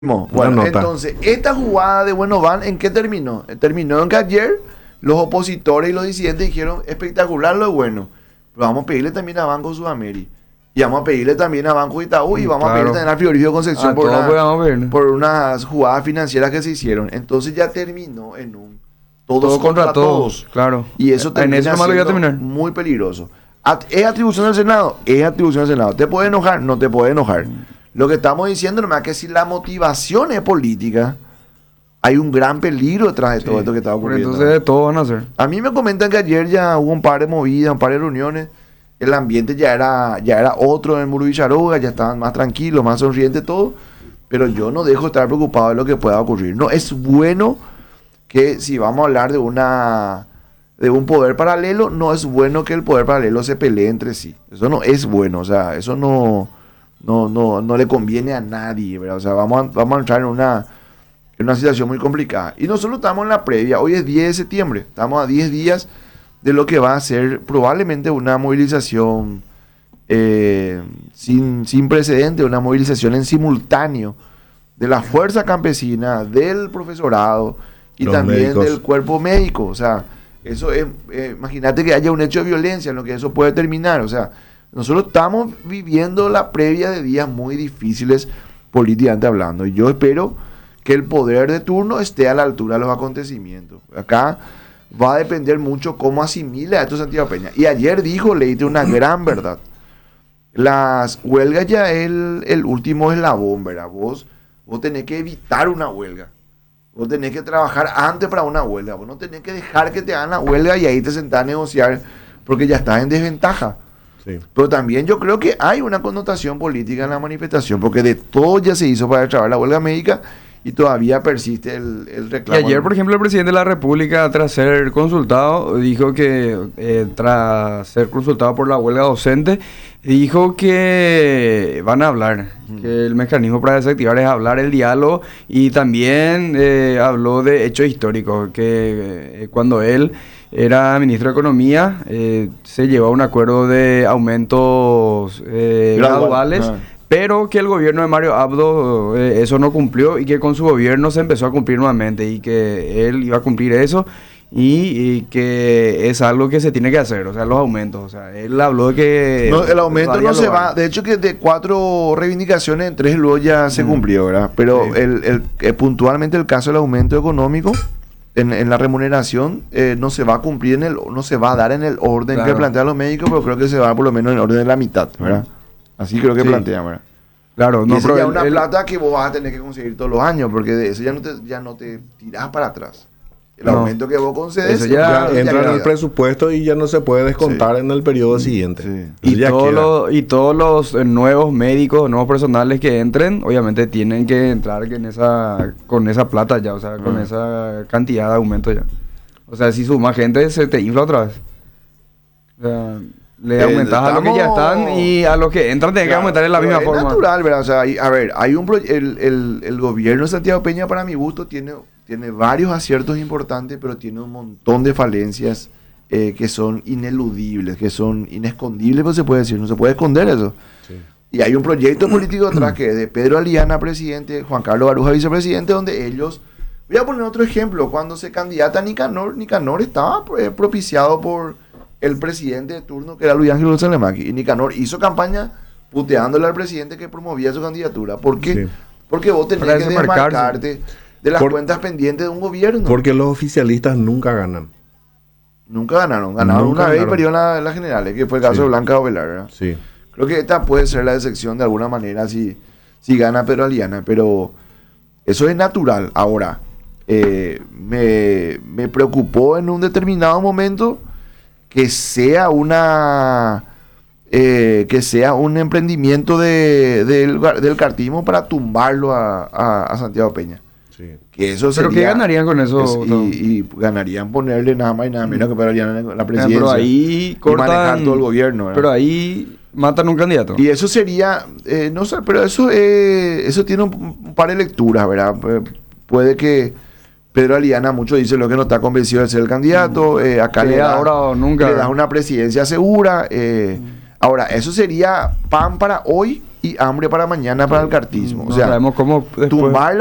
Bueno, entonces, esta jugada de Bueno Van, ¿en qué terminó? Terminó en que ayer los opositores y los disidentes dijeron espectacular lo bueno, pero vamos a pedirle también a Banco Sudamérica y vamos a pedirle también a Banco Itaú y vamos a pedirle también al Frigorífico Concepción por unas jugadas financieras que se hicieron. Entonces ya terminó en un todos contra todos. Claro. Y eso termina siendo muy peligroso. ¿Es atribución del Senado? Es atribución del Senado. ¿Te puede enojar? No te puede enojar. Lo que estamos diciendo nomás es que si la motivación es política, hay un gran peligro detrás de todo esto que está ocurriendo. Entonces de todo van a hacer. A mí me comentan que ayer ya hubo un par de movidas, un par de reuniones. El ambiente ya era otro en Murubicharoga, ya estaban más tranquilos, más sonrientes todo. Pero yo no dejo de estar preocupado de lo que pueda ocurrir. No es bueno que si vamos a hablar de un poder paralelo, no es bueno que el poder paralelo se pelee entre sí. Eso no es bueno, o sea, eso no le conviene a nadie, ¿verdad? O sea, vamos a entrar en una situación muy complicada. Y nosotros estamos en la previa, hoy es 10 de septiembre, estamos a 10 días de lo que va a ser probablemente una movilización sin precedente, una movilización en simultáneo de la fuerza campesina, del profesorado y los también médicos, del cuerpo médico. O sea, eso es, imagínate que haya un hecho de violencia en lo que eso puede terminar, o sea, nosotros estamos viviendo la previa de días muy difíciles políticamente hablando. Y yo espero que el poder de turno esté a la altura de los acontecimientos. Acá va a depender mucho cómo asimile a esto Santiago Peña. Y ayer dijo, leíste una gran verdad. Las huelgas ya es el último eslabón, ¿verdad? Vos tenés que evitar una huelga. Vos tenés que trabajar antes para una huelga. Vos no tenés que dejar que te hagan la huelga y ahí te sentás a negociar porque ya estás en desventaja. Sí. Pero también yo creo que hay una connotación política en la manifestación, porque de todo ya se hizo para destrabar la huelga médica y todavía persiste el reclamo. Y ayer, por ejemplo, el presidente de la República, tras ser consultado, dijo que tras ser consultado por la huelga docente, dijo que van a hablar, que el mecanismo para desactivar es hablar, el diálogo, y también habló de hechos históricos, que cuando él era ministro de Economía, se llevó a un acuerdo de aumentos graduales, pero que el gobierno de Mario Abdo eso no cumplió y que con su gobierno se empezó a cumplir nuevamente y que él iba a cumplir eso y que es algo que se tiene que hacer, o sea, los aumentos. O sea, él habló de que... No, el aumento no se va, de hecho que de 4 reivindicaciones, en 3 luego ya se cumplió, ¿verdad? Pero sí, puntualmente el caso del aumento económico en la remuneración no se va a cumplir no se va a dar en el orden que plantean los médicos, pero creo que se va por lo menos en el orden de la mitad, ¿verdad? Así creo que plantean, ¿verdad? Claro, no, pero ya una plata que vos vas a tener que conseguir todos los años, porque de eso ya no te tirás para atrás. El aumento que vos concedes eso ya entra en el presupuesto y ya no se puede descontar en el periodo siguiente. Sí. Y todos los nuevos médicos, nuevos personales que entren, obviamente tienen que entrar con esa plata ya, o sea, con esa cantidad de aumento ya. O sea, si suma gente, se te infla otra vez. O sea, le aumentas a los que ya están y a los que entran tienen que aumentar en la misma forma. Es natural, ¿verdad? O sea, a ver, hay el gobierno de Santiago Peña, para mi gusto, tiene varios aciertos importantes, pero tiene un montón de falencias que son ineludibles, que son inescondibles, pues se puede decir, no se puede esconder eso. Sí. Y hay un proyecto político atrás que es de Pedro Aliana, presidente, Juan Carlos Baruja, vicepresidente, donde ellos... Voy a poner otro ejemplo. Cuando se candidata Nicanor estaba propiciado por el presidente de turno, que era Luis Ángel González, y Nicanor hizo campaña puteándole al presidente que promovía su candidatura. ¿Por qué? Sí. Porque vos tenés que desmarcarte de las cuentas pendientes de un gobierno. Porque los oficialistas nunca ganan. Nunca ganaron. Ganaron una vez y perdieron las generales, que fue el caso de Blanca Ovelar, ¿verdad? Sí. Creo que esta puede ser la decepción de alguna manera si gana Pedro Aliana, pero eso es natural. Ahora, me preocupó en un determinado momento que sea un emprendimiento del cartismo para tumbarlo a Santiago Peña. Sí. Que eso sería, ¿pero qué ganarían con eso? Y ganarían ponerle nada más y nada menos que para la presidencia. Pero ahí cortan, y manejar todo el gobierno, ¿verdad? Pero ahí matan un candidato. Y eso sería, no sé, pero eso tiene un par de lecturas, ¿verdad? Puede que Pedro Aliana, muchos dicen lo que no está convencido de ser el candidato. Acá le da una presidencia segura. Ahora, eso sería pan para hoy y hambre para mañana para el cartismo. No sabemos cómo después... tumbar